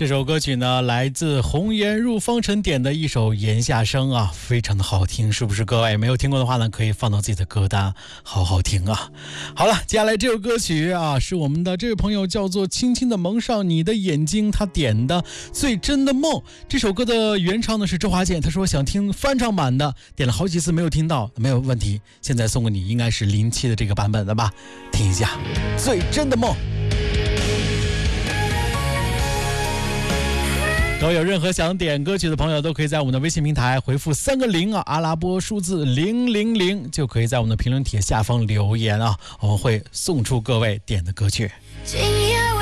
这首歌曲呢，来自红颜入方尘点的一首《檐下声》啊，非常的好听，是不是？各位没有听过的话呢，可以放到自己的歌单，好好听啊。好了，接下来这首歌曲啊，是我们的这位朋友叫做轻轻的蒙上你的眼睛，他点的《最真的梦》。这首歌的原唱呢是周华健，他说想听翻唱版的，点了好几次没有听到，没有问题，现在送给你，应该是07的这个版本的吧？听一下《最真的梦》。都有任何想点歌曲的朋友，都可以在我们的微信平台回复3个0啊，阿拉伯数字000，就可以在我们的评论帖下方留言啊，我们会送出各位点的歌曲。